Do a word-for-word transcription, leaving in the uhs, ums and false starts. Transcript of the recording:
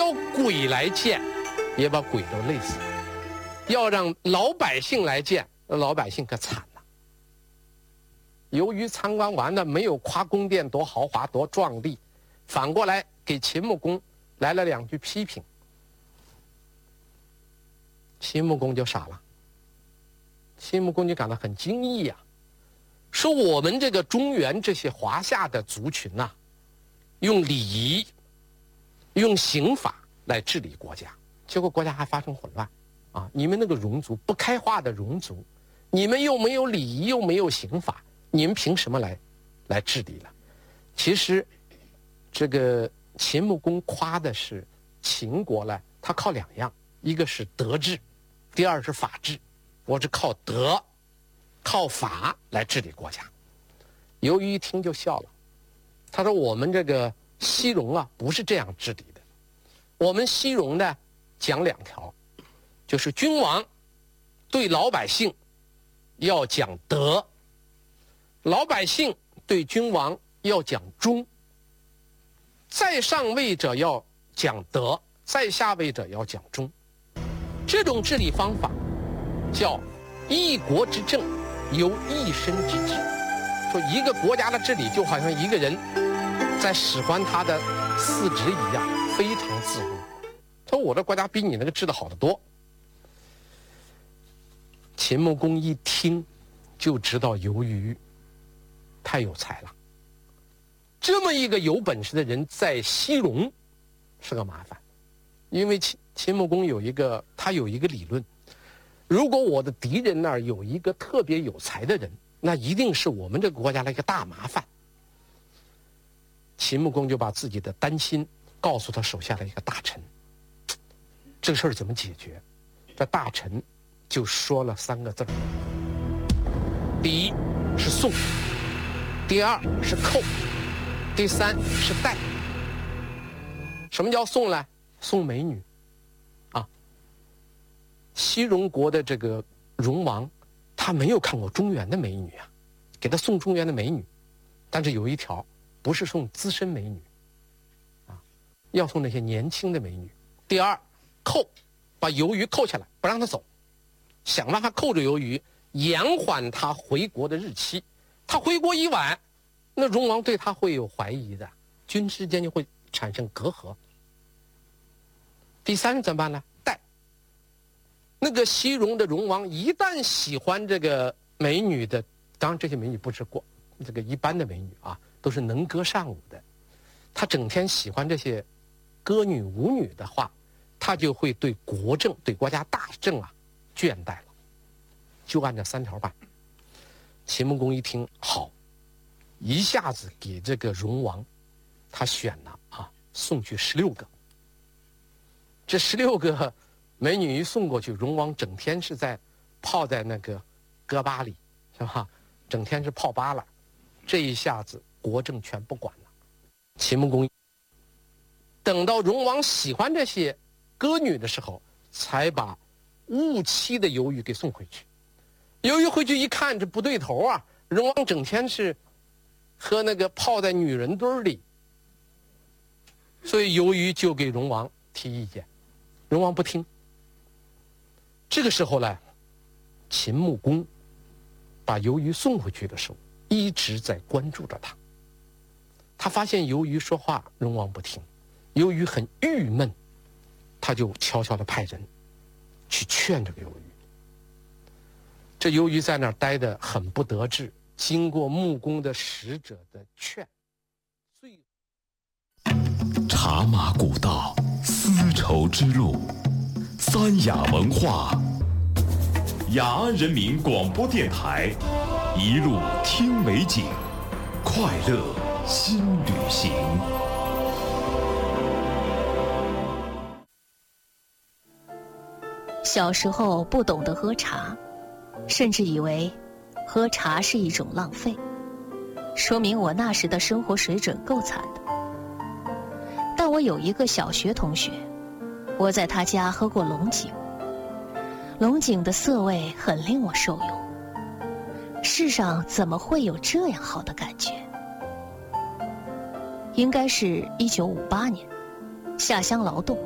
要鬼来见，也把鬼都累死了；要让老百姓来见，老百姓可惨了。由于参观完了没有夸宫殿多豪华多壮丽，反过来给秦穆公来了两句批评，秦穆公就傻了。秦穆公就感到很惊异呀、啊，说我们这个中原这些华夏的族群呐、啊，用礼仪、用刑法来治理国家，结果国家还发生混乱啊！你们那个戎族不开化的戎族，你们又没有礼仪，又没有刑法，你们凭什么来来治理了？其实，这个秦穆公夸的是秦国呢，他靠两样，一个是德治，第二是法治。我是靠德、靠法来治理国家。由于一听就笑了，他说：“我们这个西戎啊，不是这样治理的。我们西戎呢，讲两条，就是君王对老百姓要讲德，老百姓对君王要讲忠。在上位者要讲德，在下位者要讲忠。这种治理方法。”叫一国之政由一身之治，说一个国家的治理就好像一个人在使唤他的四肢一样，非常自如。说我的国家比你那个治得好得多。秦穆公一听就知道由于太有才了，这么一个有本事的人在西戎是个麻烦，因为秦秦穆公有一个他有一个理论。如果我的敌人那儿有一个特别有才的人，那一定是我们这个国家的一个大麻烦。秦穆公就把自己的担心告诉他手下的一个大臣，这个事儿怎么解决？这大臣就说了三个字儿：第一是送，第二是扣，第三是带。什么叫送呢？送美女。西戎国的这个戎王，他没有看过中原的美女啊，给他送中原的美女，但是有一条，不是送资深美女，啊，要送那些年轻的美女。第二，扣，把由于扣下来，不让他走，想办法扣着由于，延缓他回国的日期。他回国一晚，那戎王对他会有怀疑的，君之间就会产生隔阂。第三怎么办呢？那个西戎的戎王一旦喜欢这个美女的，当然这些美女不是过这个一般的美女啊，都是能歌善舞的。他整天喜欢这些歌女舞女的话，他就会对国政、对国家大政啊倦怠了。就按这三条办。秦穆公一听好，一下子给这个戎王，他选了啊，送去十六个。这十六个。美女一送过去，戎王整天是在泡在那个歌吧里，是吧？整天是泡吧了，这一下子国政全不管了。秦穆公等到戎王喜欢这些歌女的时候，才把误妻的由于给送回去。由于回去一看，这不对头啊！戎王整天是和那个泡在女人堆里，所以由于就给戎王提意见，戎王不听。这个时候呢，秦穆公把由于送回去的时候，一直在关注着他。他发现由于说话，戎王不听，由于很郁闷，他就悄悄地派人去劝这个由于。这由于在那儿待得很不得志，经过穆公的使者的劝，最茶马古道，丝绸之路。三雅文化，雅安人民广播电台，一路听美景，快乐新旅行。 小时候不懂得喝茶，甚至以为喝茶是一种浪费，说明我那时的生活水准够惨的。但我有一个小学同学，我在他家喝过龙井，龙井的涩味很令我受用。世上怎么会有这样好的感觉？应该是一九五八年，下乡劳动，